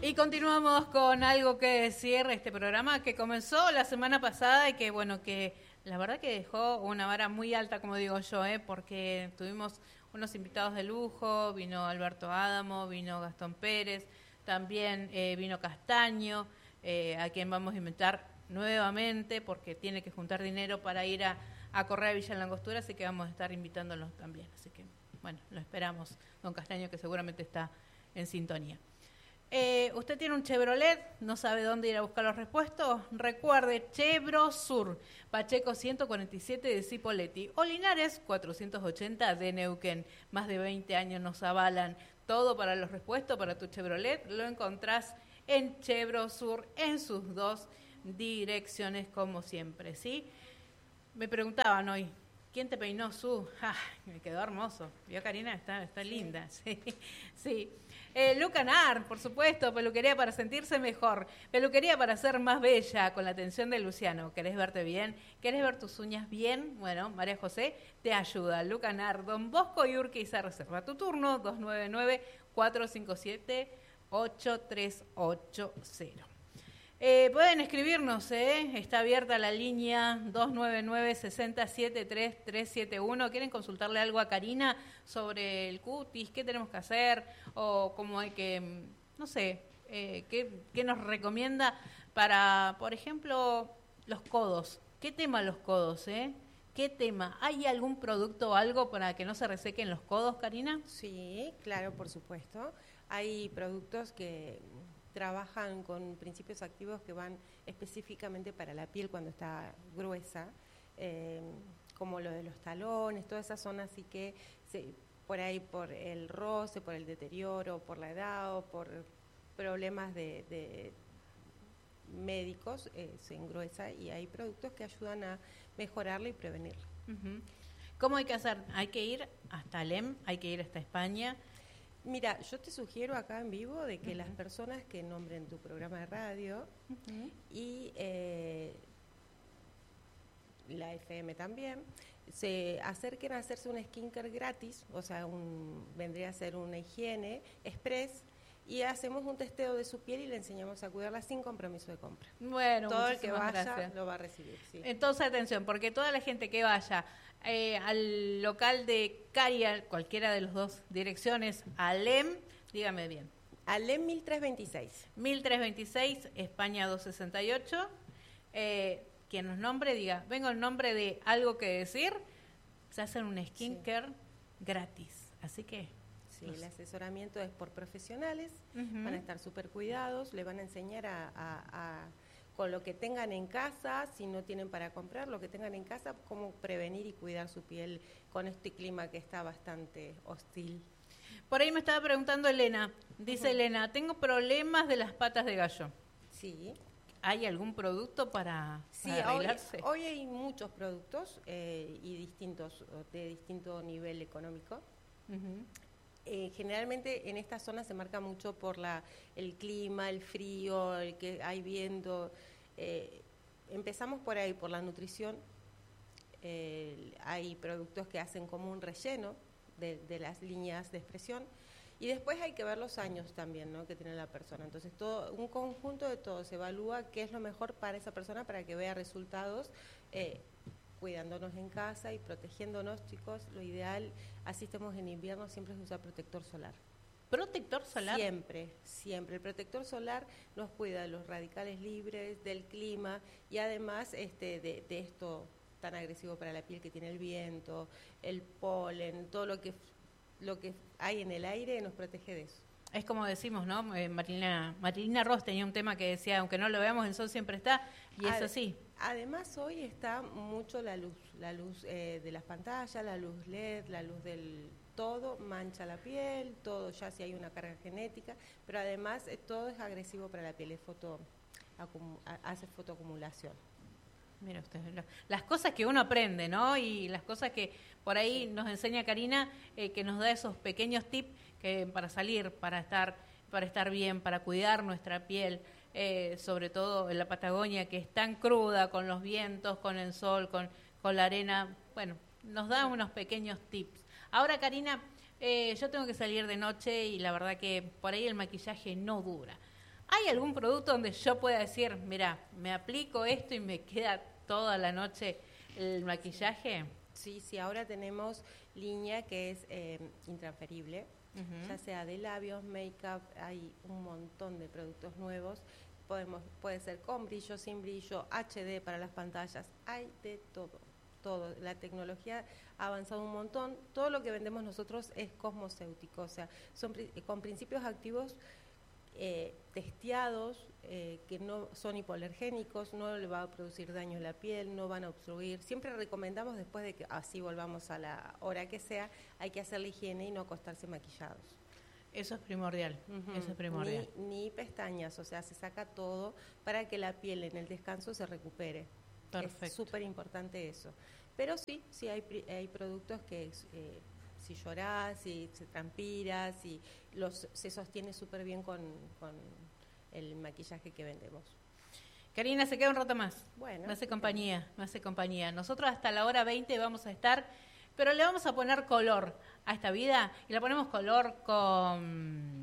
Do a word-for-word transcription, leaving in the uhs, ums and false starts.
Y continuamos con algo que cierra este programa que comenzó la semana pasada y que, bueno, que la verdad que dejó una vara muy alta, como digo yo, ¿eh? Porque tuvimos unos invitados de lujo, vino Alberto Adamo, vino Gastón Pérez, también eh, vino Castaño, eh, a quien vamos a invitar nuevamente porque tiene que juntar dinero para ir a, a correr a Villa Langostura, así que vamos a estar invitándolos también. Así que, bueno, lo esperamos, don Castaño, que seguramente está en sintonía. Eh, usted tiene un Chevrolet, no sabe dónde ir a buscar los repuestos. Recuerde, Chevrosur, Pacheco ciento cuarenta y siete de Cipolletti o Linares cuatrocientos ochenta de Neuquén. Más de veinte años nos avalan. Todo para los repuestos para tu Chevrolet lo encontrás en Chevrosur en sus dos direcciones, como siempre, ¿sí? Me preguntaban hoy, ¿quién te peinó, Su? Ah, me quedó hermoso. ¿Vio, Karina? Está, está sí. linda. Sí, sí. Eh, Lucanar, por supuesto, peluquería para sentirse mejor. Peluquería para ser más bella, con la atención de Luciano. ¿Querés verte bien? ¿Querés ver tus uñas bien? Bueno, María José te ayuda. Lucanar, Don Bosco y Urquiza. Reserva tu turno, dos nueve nueve, cuatro cinco siete, ocho tres ocho cero. Eh, pueden escribirnos, ¿eh? Está abierta la línea dos nueve nueve, seis cero siete tres tres siete uno. ¿Quieren consultarle algo a Karina sobre el cutis? ¿Qué tenemos que hacer? O cómo hay que, no sé, eh, ¿qué, qué nos recomienda para, por ejemplo, los codos? ¿Qué tema los codos, eh? ¿Qué tema? ¿Hay algún producto o algo para que no se resequen los codos, Karina? Sí, claro, por supuesto. Hay productos que trabajan con principios activos que van específicamente para la piel cuando está gruesa, eh, como lo de los talones, toda esa zona, así que se, por ahí por el roce, por el deterioro, por la edad o por problemas de, de médicos, eh, se engruesa y hay productos que ayudan a mejorarlo y prevenirlo. Uh-huh. ¿Cómo hay que hacer? ¿Hay que ir hasta Alem? ¿Hay que ir hasta España? Mira, yo te sugiero acá en vivo de que uh-huh. las personas que nombren tu programa de radio uh-huh. y eh, la F M también, se acerquen a hacerse un skincare gratis, o sea, un, vendría a ser una higiene express, y hacemos un testeo de su piel y le enseñamos a cuidarla sin compromiso de compra. Bueno, todo el que vaya gracias. Lo va a recibir. Sí. Entonces, atención, porque toda la gente que vaya eh, al local de Caria, cualquiera de las dos direcciones, Alem, dígame bien. Alem mil trescientos veintiséis. mil trescientos veintiséis, España doscientos sesenta y ocho. Eh, quien nos nombre, diga, vengo en nombre de algo que decir, se hacen un skincare sí. gratis. Así que... Sí, el asesoramiento es por profesionales, uh-huh. van a estar súper cuidados, le van a enseñar a, a, a, con lo que tengan en casa, si no tienen para comprar, lo que tengan en casa, cómo prevenir y cuidar su piel con este clima que está bastante hostil. Por ahí me estaba preguntando Elena, dice uh-huh. Elena, tengo problemas de las patas de gallo. Sí. ¿Hay algún producto para, sí, para arreglarse? Hoy, hoy hay muchos productos eh, y distintos, de distinto nivel económico. Uh-huh. Eh, generalmente en esta zona se marca mucho por la el clima, el frío, el que hay viento. Eh, empezamos por ahí, por la nutrición. Eh, hay productos que hacen como un relleno de, de las líneas de expresión. Y después hay que ver los años también, ¿no?, que tiene la persona. Entonces, todo un conjunto de todo se evalúa qué es lo mejor para esa persona para que vea resultados. Eh, cuidándonos en casa y protegiéndonos, chicos, lo ideal, así estemos en invierno, siempre es usar protector solar. ¿Protector solar? Siempre, siempre. El protector solar nos cuida de los radicales libres, del clima y además este de, de esto tan agresivo para la piel que tiene el viento, el polen, todo lo que, lo que hay en el aire nos protege de eso. Es como decimos, ¿no? Eh, Marilina, Marilina Ross tenía un tema que decía, aunque no lo veamos, el sol siempre está, y Ad, es así. Además, hoy está mucho la luz, la luz eh, de las pantallas, la luz L E D, la luz del todo, mancha la piel, todo, ya si hay una carga genética, pero además eh, todo es agresivo para la piel, es foto, acum, hace fotoacumulación. Mira usted, las cosas que uno aprende, ¿no? Y las cosas que por ahí sí. nos enseña Karina, eh, que nos da esos pequeños tips que para salir, para estar, para estar bien, para cuidar nuestra piel, eh, sobre todo en la Patagonia, que es tan cruda, con los vientos, con el sol, con, con la arena. Bueno, nos da sí. unos pequeños tips. Ahora, Karina, eh, yo tengo que salir de noche y la verdad que por ahí el maquillaje no dura. ¿Hay algún producto donde yo pueda decir, mira, me aplico esto y me queda toda la noche el maquillaje? Sí, sí, ahora tenemos línea que es eh, intransferible, uh-huh. ya sea de labios, make-up, hay un montón de productos nuevos. Podemos, puede ser con brillo, sin brillo, H D para las pantallas, hay de todo, todo. La tecnología ha avanzado un montón. Todo lo que vendemos nosotros es cosmocéutico, o sea, son con principios activos eh, testeados, eh, que no son hipoalergénicos, no le va a producir daño a la piel, no van a obstruir. Siempre recomendamos, después de que así volvamos a la hora que sea, hay que hacer la higiene y no acostarse maquillados. Eso es primordial, uh-huh. Eso es primordial. Ni, ni pestañas, o sea, se saca todo para que la piel en el descanso se recupere. Perfecto. Es súper importante eso. Pero sí, sí hay, hay productos que eh, si llorás, si se transpiras, si los, se sostiene súper bien con, con el maquillaje que vendemos. Karina, se queda un rato más. Bueno. Me hace compañía, me hace compañía. Nosotros hasta la hora veinte vamos a estar, pero le vamos a poner color a esta vida y le ponemos color con